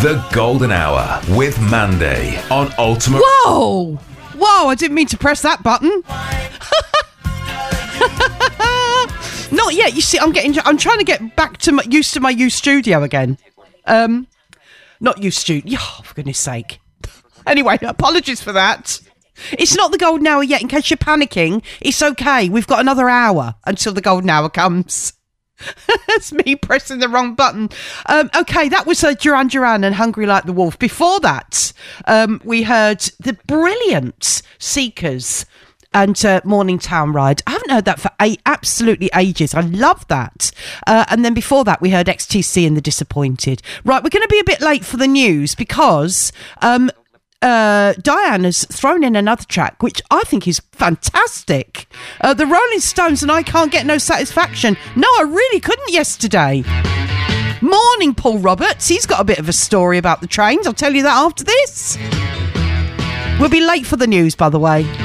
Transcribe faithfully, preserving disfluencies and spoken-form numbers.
The Golden Hour with Mandy on Ultimate... Whoa! Whoa, I didn't mean to press that button. Not yet. You see, I'm getting... I'm trying to get back to my, used to my U studio again. Um, Not U studio. Oh, for goodness sake. Anyway, apologies for that. It's not the golden hour yet. In case you're panicking, it's okay. We've got another hour until the golden hour comes. That's me pressing the wrong button. Um, okay, that was uh, Duran Duran and Hungry Like the Wolf. Before that, um, we heard the brilliant Seekers and uh, Morning Town Ride. I haven't heard that for eight, absolutely ages. I love that. Uh, and then before that, we heard X T C and The Disappointed. Right, we're going to be a bit late for the news because... Um, Uh, Diane has thrown in another track, which I think is fantastic. Uh, the Rolling Stones and I Can't Get No Satisfaction. No, I really couldn't yesterday. Morning, Paul Roberts. He's got a bit of a story about the trains. I'll tell you that after this. We'll be late for the news, by the way.